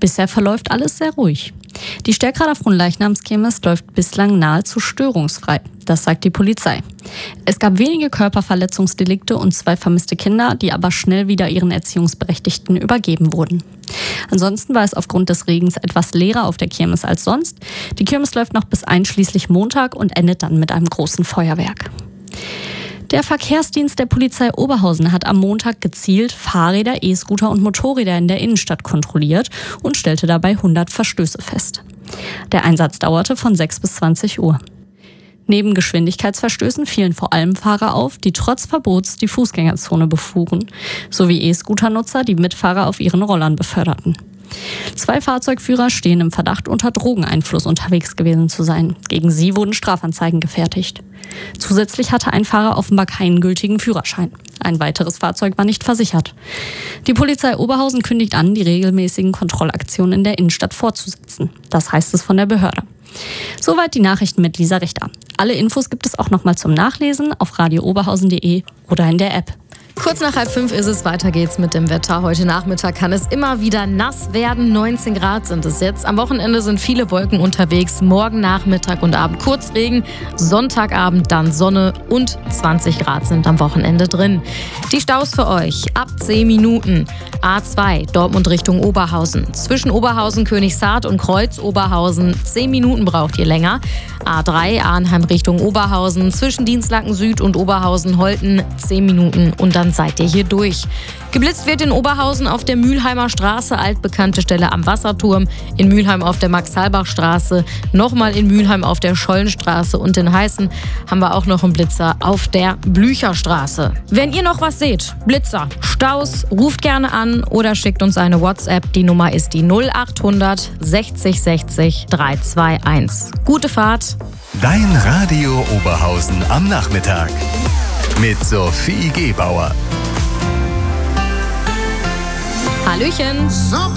Bisher verläuft alles sehr ruhig. Die Stärkrader Fronleichnamskirmes läuft bislang nahezu störungsfrei. Das sagt die Polizei. Es gab wenige Körperverletzungsdelikte und 2 vermisste Kinder, die aber schnell wieder ihren Erziehungsberechtigten übergeben wurden. Ansonsten war es aufgrund des Regens etwas leerer auf der Kirmes als sonst. Die Kirmes läuft noch bis einschließlich Montag und endet dann mit einem großen Feuerwerk. Der Verkehrsdienst der Polizei Oberhausen hat am Montag gezielt Fahrräder, E-Scooter und Motorräder in der Innenstadt kontrolliert und stellte dabei 100 Verstöße fest. Der Einsatz dauerte von 6 bis 20 Uhr. Neben Geschwindigkeitsverstößen fielen vor allem Fahrer auf, die trotz Verbots die Fußgängerzone befuhren, sowie E-Scooter-Nutzer, die Mitfahrer auf ihren Rollern beförderten. 2 Fahrzeugführer stehen im Verdacht, unter Drogeneinfluss unterwegs gewesen zu sein. Gegen sie wurden Strafanzeigen gefertigt. Zusätzlich hatte ein Fahrer offenbar keinen gültigen Führerschein. Ein weiteres Fahrzeug war nicht versichert. Die Polizei Oberhausen kündigt an, die regelmäßigen Kontrollaktionen in der Innenstadt fortzusetzen. Das heißt es von der Behörde. Soweit die Nachrichten mit Lisa Richter. Alle Infos gibt es auch nochmal zum Nachlesen auf radiooberhausen.de oder in der App. Kurz nach 4:30 ist es, weiter geht's mit dem Wetter. Heute Nachmittag kann es immer wieder nass werden. 19 Grad sind es jetzt. Am Wochenende sind viele Wolken unterwegs. Morgen Nachmittag und Abend kurz Regen. Sonntagabend dann Sonne und 20 Grad sind am Wochenende drin. Die Staus für euch ab 10 Minuten. A2 Dortmund Richtung Oberhausen. Zwischen Oberhausen, Königshardt und Kreuz Oberhausen 10 Minuten braucht ihr länger. A3 Arnheim Richtung Oberhausen. Zwischen Dinslaken Süd und Oberhausen-Holten 10 Minuten und dann seid ihr hier durch. Geblitzt wird in Oberhausen auf der Mülheimer Straße, altbekannte Stelle am Wasserturm, in Mülheim auf der Max-Halbach-Straße, nochmal in Mülheim auf der Schollenstraße und in Heißen haben wir auch noch einen Blitzer auf der Blücherstraße. Wenn ihr noch was seht, Blitzer, Staus, ruft gerne an oder schickt uns eine WhatsApp. Die Nummer ist die 0800 60 60 321. Gute Fahrt. Dein Radio Oberhausen am Nachmittag mit Sophie Gebauer. Hallöchen.